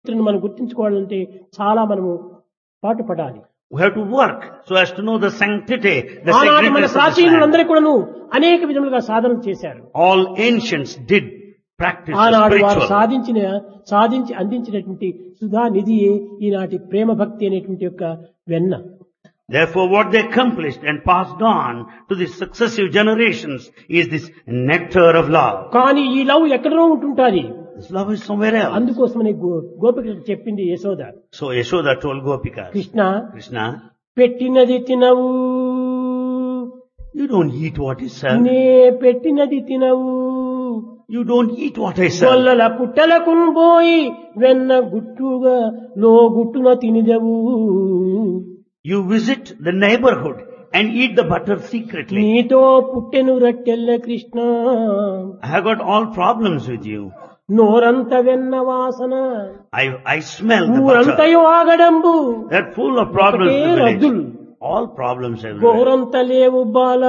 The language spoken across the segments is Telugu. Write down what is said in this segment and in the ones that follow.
మనం గుర్తించుకోవాలంటే చాలా మనము పాటుపడాలి. We have to work so as to know the sanctity, the ఆనాటి మన sacredness of this land. ప్రాచీనులందరూ కూడాను అనేక విధములుగా సాధన చేశారు. All ancients did practice the ఆనాడు వారు spiritual. సాధించి అందించినటువంటి సుధా నిధియే ఈనాటి ప్రేమ భక్తి అనేటువంటి యొక్క వెన్న. Therefore, what they accomplished and passed on to the successive generations is this nectar of love. కానీ ఈ లవ్ ఎక్కడో ఉంటుంటాది. This love is somewhere else. అందుకోసమని గోపికలకు చెప్పింది Yashoda. So Yashoda told Gopikas, Krishna Krishna, పెట్టినది తినవు, you don't eat what is served. నే పెట్టినది తినవు, You don't eat what I serve. గొల్లల పుట్టలకు పోయి వెన్న గుట్టుగా లో గుట్టున తినిదవు. You visit the neighborhood and eat the butter secretly. నీతో పుట్టెను రట్టెల్ల Krishna, I have got all problems with you. నోరంత వెన్న వాసన, I smell the butter. ఊరంతయు ఆగడంబు, They're full of problems in ఒకటే the village. రద్దులు. All problems everywhere. గోరంత లేవు బాల,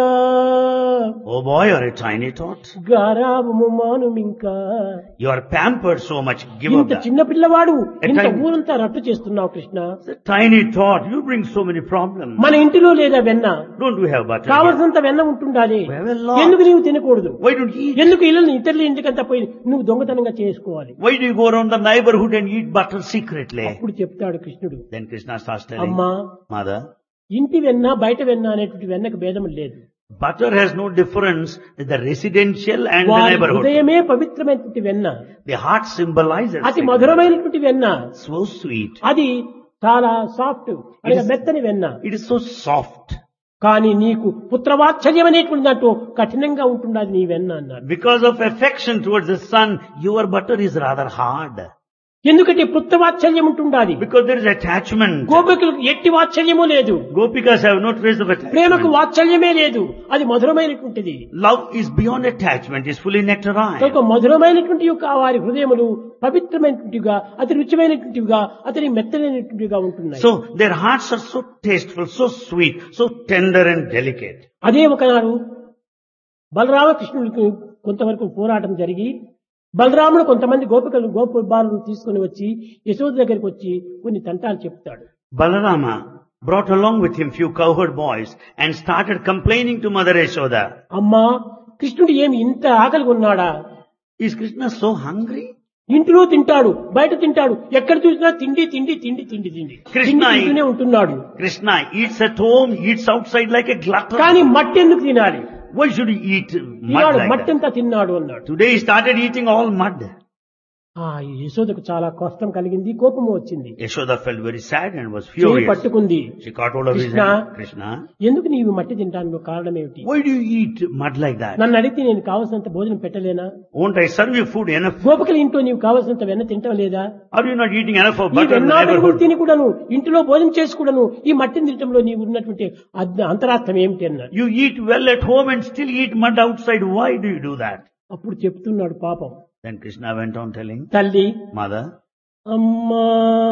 Oh boy, you're a tiny tot. గారాబము మానుమింకా. You are pampered so much. Give up ఇంత that. చిన్న పిల్లవాడు ఇంత time- ఊరంతా రట్టు చేస్తున్నావు Krishna. It's a tiny tot. You bring so many problems. మన ఇంటిలో లేదా వెన్న, Don't we have butter? కావలసినంత వెన్న ఉంటుండాలి. We have a lot. ఎందుకు నీవు తినకూడదు? Why don't you eat? ఎందుకు ఇతరుల ఇంటికంతా పోయి నువ్వు దొంగతనంగా చేసుకోవాలి? Why do you go around the neighborhood and eat butter secretly? అప్పుడు చెప్తాడు కృష్ణుడు, Then Krishna starts telling, అమ్మా Mother, ఇంటి వెన్న బయట వెన్న అనేటువంటి వెన్నకు భేదం లేదు. butter has no difference with the residential and the వారి neighborhood. హృదయమే పవిత్రమైనటువంటి వెన్న, The heart symbolizes అతి it. మధురమైనటువంటి వెన్న, So sweet. అది చాలా సాఫ్ట్ అనగా మెత్తని వెన్న. It is so soft. కానీ నీకు పుత్రవాత్సల్యం అనేటువంటి దాంట్లో కఠినంగా ఉంటున్నది నీ వెన్న అన్నాడు. Because of affection towards the son, your butter is rather hard. ఎందుకంటే పుత్రవాత్సల్యం ఉంటుండాలి. Because there is attachment. గోపికలకు ఎట్టి వాత్సల్యము లేదు, Gopikas have no trace of ప్రేమకు attachment. వాత్సల్యమే లేదు, అది మధురమైనటువంటిది. Love is beyond attachment, is fully nectarine. కనుక మధురమైనటువంటి యొక్క వారి హృదయములు పవిత్రమైనటువంటివిగా, అతి రుచిమైనటువంటివిగా, అతని మెత్తనైనటువంటివిగా ఉంటున్నాయి. So their hearts are so tasteful, so sweet, so tender and delicate. అదే ఒకనాడు బలరామకృష్ణుడికి కొంతవరకు పోరాటం జరిగి, బలరాముడు కొంతమంది గోప బాలను తీసుకుని వచ్చి యశోద దగ్గరికి వచ్చి కొన్ని తంటాలు చెప్తాడు. Balarama brought along with him few cowherd boys and started complaining to Mother Yashoda. అమ్మా, కృష్ణుడు ఏమి ఇంత ఆకలిగా ఉన్నాడా? Is Krishna so hungry? ఇంటిలో తింటాడు, బయట తింటాడు, ఎక్కడ చూసినా తిండి తిండి తిండి తిండి తిండి కృష్ణ తింటూనే ఉంటున్నాడు. Krishna eats at home, eats outside like a glutton. కానీ మట్టి ఎందుకు తినాలి? Why should he eat mud Eenadu like that? మట్టంతా తిన్నాడు అన్నాడు. Today he started eating all mud. ఈ యశోదకు చాలా కష్టం కలిగింది, కోపము వచ్చింది. Yashoda felt very sad and was చేయి furious. పట్టుకుంది. She caught hold of his Krishna, hand. Krishna, ఎందుకు నీవు మట్టి తినడానికి కారణం ఏమిటి? why do you eat mud like that? నన్ను అడిగితే నేను కావలసినంత భోజనం పెట్టలేనా? Won't I serve you food enough? గోపికల ఇంట్లో నీవు కావలసినంత వెన్న తింటావు లేదా? Are you not eating enough of ఈ butter in the వెన్నాటలు neighborhood? తిని కూడాను, ఇంట్లో భోజనం చేసి కూడాను ఈ మట్టిని తినటంలో నీవు ఉన్నటువంటి అంతరార్థం ఏమిటి అన్నాడు. You eat well at home and still eat mud outside. Why do you do that? అప్పుడు చెప్తున్నాడు పాపం. Then Krishna went on telling, తల్లి, Mother, అమ్మా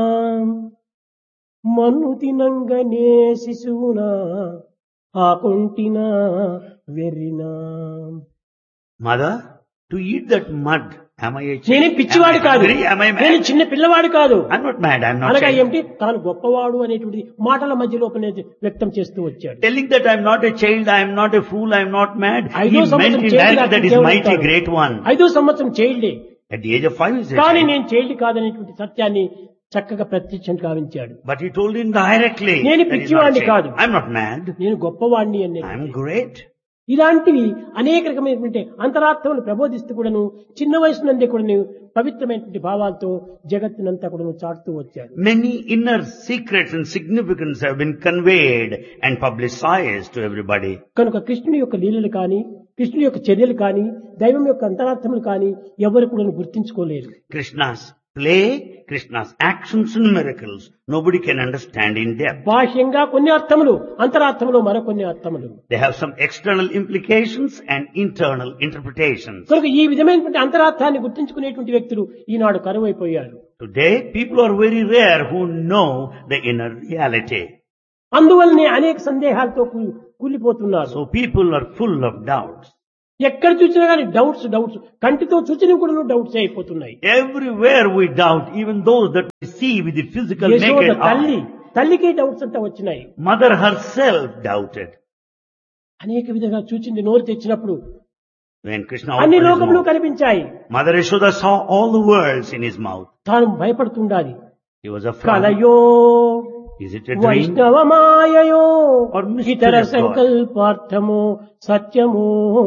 మన్ను తినంగనే శిశువునా ఆకుంటినా వెర్రినా. Mother, to eat that mud, am I a child? నేనే పిచ్చివాడు Am I కాదు, hungry? Am I నేను mad? చిన్న పిల్లవాడు కాదు. I'm not mad. I'm not అనగా child. ఏమిటి, తాను గొప్పవాడు అనేటువంటి మాటల మధ్యలో వ్యక్తం చేస్తూ వచ్చాడు. Telling that I'm not a child, I'm not a fool, I'm not mad. He ఐదో meant సంవత్సరం indirectly that is mighty great one. 5వ సంవత్సరం చైల్డే, At the age of 5 is a కానీ child. నేను చైల్డ్ కాదనేటువంటి సత్యాన్ని చక్కగా ప్రత్యక్షం కావించాడు. But he told indirectly నేను that he's not పిచ్చివాడిని child. కాదు, I'm not mad. నేను గొప్పవాడిని అనే I'm great. ఇలాంటివి అనేక రకమైనటువంటి అంతరార్థములు ప్రబోధిస్తూ కూడాను చిన్న వయసు నుండి కూడాను పవిత్రమైనటువంటి భావాలతో జగత్తునంతా కూడాను చాటుతూ వచ్చారు. Many inner secrets and significance have been conveyed and publicized to everybody. కనుక కృష్ణుని యొక్క లీలలు కానీ, కృష్ణుని యొక్క చర్యలు కానీ, దైవం యొక్క అంతరార్థములు కానీ ఎవరు కూడా గుర్తించుకోలేరు. Krishna's play, Krishna's actions and miracles, nobody can understand in depth. బాహ్యంగా కొన్ని అర్థములు, అంతరార్థములు మరికొన్ని అర్థములు. They have some external implications and internal interpretations. కనుక ఈ విధమైనటువంటి అంతరార్థాన్ని గుర్తించుకునేటువంటి వ్యక్తులు ఈనాడు కరువైపోయారు. Today, people are very rare who know the inner reality. అందువల్లనే అనేక సందేహాలతో కూలిపోతున్నారు. So people are full of doubts. ఎక్కడ చూసినా కానీ డౌట్స్ కంటితో చూసినవి కూడా డౌట్స్ అయిపోతున్నాయి. Everywhere we doubt, even those that we see with the physical Yashoda naked eye. తల్లికే doubts అంతా వచ్చినాయి. Mother herself doubted. అనేక విధంగా చూచింది నోరు తెచ్చినప్పుడు When Krishna అన్ని opened his లోకములు mouth, కనిపించాయి. Mother Yashoda saw all the worlds in his mouth. తాను భయపడుతుండాలి. He was afraid. కలయో Is it a dream? వైష్ణవమాయయో Or mystery ఇతర of God? సంకల్పార్థమో సత్యమో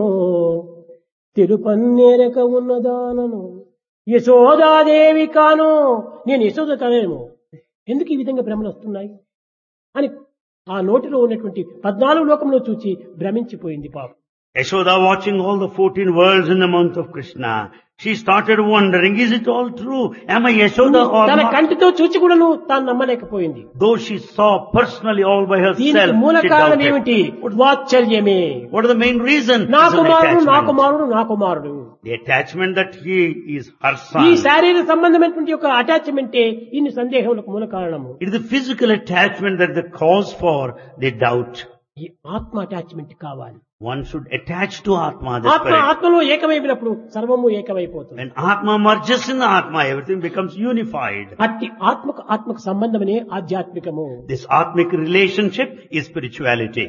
తిరుపన్నేరక ఉన్నదానను యశోదాదేవి కాను నేను యశోద కానేమో ఎందుకు ఈ విధంగా భ్రమలు వస్తున్నాయి అని ఆ నోటిలో ఉన్నటువంటి 14 లోకంలో చూచి భ్రమించిపోయింది పాపం. Yashoda watching all the 14 worlds in the month of Krishna, she started wondering, is it all true? Am I Yashoda or తన not? కంటితో చూచి కూడాను తాను నమ్మలేకపోయింది. Though she saw personally all by దీనికి herself, మూల she కారణం doubted. ఏమిటి? వాత్సల్యమే. What are the main reasons? నా It's an కుమారుడు నా attachment. కుమారుడు నా కుమారుడు. The attachment that he is her ఈ son. శారీరక సంబంధమైనటువంటి యొక్క అటాచ్మెంటే ఇన్ని సందేహములకు మూల కారణము. It is the physical attachment that is the cause for the doubt. ఈ ఆత్మ అటాచ్మెంట్ కావాలి. One should attach to Atma, the ఆత్మ spirit. ఆత్మలో ఏకమైనప్పుడు సర్వము ఏకమైపోతుంది. When Atma merges in the Atma, everything becomes unified. అట్టి ఆత్మకు సంబంధమనే ఆధ్యాత్మికము. This Atmic relationship is spirituality.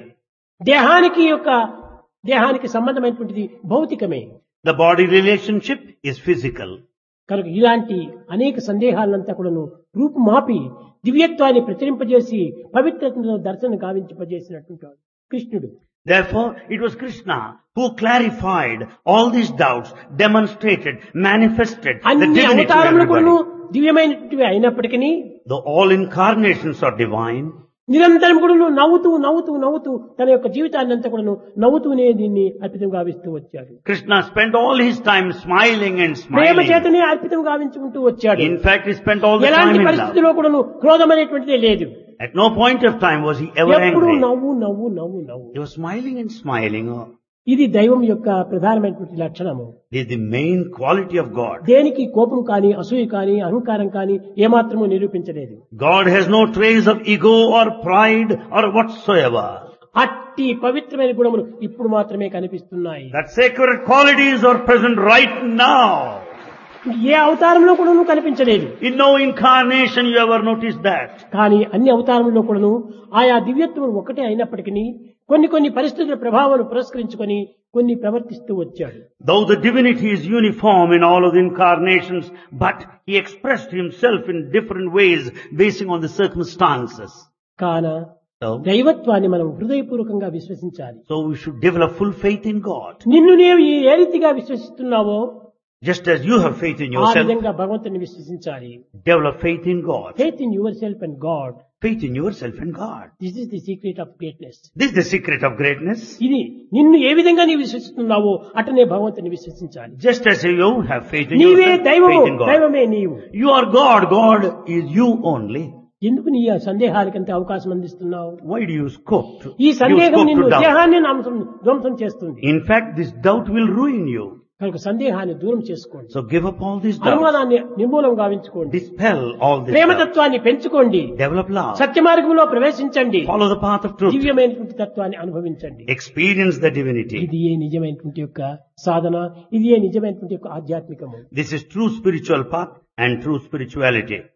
దేహానికి సంబంధమైనటువంటిది భౌతికమే. The body relationship is physical. కనుక ఇలాంటి అనేక సందేహాలంతా కూడాను రూపుమాపి దివ్యత్వాన్ని ప్రచురింపజేసి పవిత్రతను దర్శనం గావింపజేసినటువంటి కృష్ణుడు. Therefore, it was Krishna who clarified all these doubts, demonstrated, manifested the అన్ని divinity of అవతారములు కూడాను everybody. దివ్యమైనటువంటివి అయినప్పటికీ Though all incarnations are divine, నిరంతరం కూడా నవ్వుతూ తన యొక్క జీవితాన్ని అంతా కూడా నవ్వుతూనే దీన్ని అర్పితం గావిస్తూ వచ్చాడు. Krishna spent all his time smiling and Prema smiling. చేతనే అర్పితం గావించుకుంటూ వచ్చాడు. In fact, he spent all the time ఎలాంటి in love. పరిస్థితిలో కూడా క్రోధం అనేటువంటిదే లేదు. At no point of time was he ever ఎప్పుడు angry. నవ్వు. He was smiling and smiling. ఇది దైవం యొక్క ప్రధానమైనటువంటి లక్షణము. This is the main quality of God. దేనికి కోపం కానీ అసూయ కానీ అహంకారం కానీ ఏమాత్రము నిరూపించలేదు. God has no trace of ego or pride or whatsoever. అట్టి పవిత్రమైన గుణములు ఇప్పుడు మాత్రమే కనిపిస్తున్నాయి. That sacred qualities are present right now. ఏ అవతారంలో కూడా కనిపించలేదు. In no incarnation you ever noticed that. కానీ అన్ని అవతారంలో కూడాను ఆయా దివ్యత్వం ఒకటే అయినప్పటికీ కొన్ని పరిస్థితుల ప్రభావాలు పురస్కరించుకొని కొన్ని ప్రవర్తిస్తూ వచ్చాడు. Though the divinity is uniform in all of the incarnations, but he expressed himself in different ways basing on the circumstances. కాన So, దైవత్వాన్ని మనం హృదయపూర్వకంగా విశ్వసించాలి. so we should develop full faith in God. నిన్ను నీవు ఏ రీతిగా విశ్వసిస్తున్నావో Just as you have faith in ఆ yourself, విధంగా భగవంతుని విశ్వసించాలి. develop faith in God. Faith in your self and God. Faith in yourself and God. This is the secret of greatness. This is the secret of greatness. ఇది నిన్ను ఏ విధంగా నీవు విశ్వసిస్తున్నావో అటనే భగవంతుని విశ్వసించాలి. Just as you have faith in నీవే yourself, దైవము, faith in God. దైవమే నీవు. You are God, God is you only. ఎందుకు నీ ఆ సందేహాలకంత అవకాశం అందిస్తున్నావు? Why do you scope to, ఈ you సందేహం scope నిన్ను to doubt? దేహాన్ని ధ్వంసం చేస్తుంది. In fact, this doubt will ruin you. కనుక సందేహాన్ని దూరం చేసుకోండి. So give up all these doubts. అనుమానాన్ని నిర్మూలం గావించుకోండి. Dispel all this doubt. ప్రేమతత్వాన్ని పెంచుకోండి. Develop love. సత్య మార్గంలో ప్రవేశించండి. Follow the path of truth. దివ్యమైనటువంటి తత్వాన్ని అనుభవించండి. Experience the divinity. ఇది ఏ నిజమైనటువంటి యొక్క సాధన, ఇది ఏ నిజమైనటువంటి యొక్క ఆధ్యాత్మికము. This is true spiritual path and true spirituality.